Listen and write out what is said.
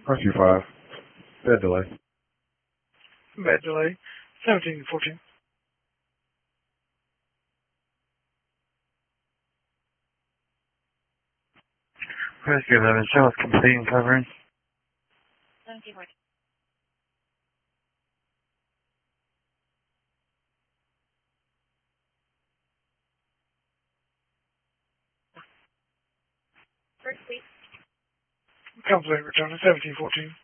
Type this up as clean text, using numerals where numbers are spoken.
Rescue 5. Bed delay. Bed delay. 1714. Rescue 11, show us completing covering. 1714. First, please. Complete return 1714.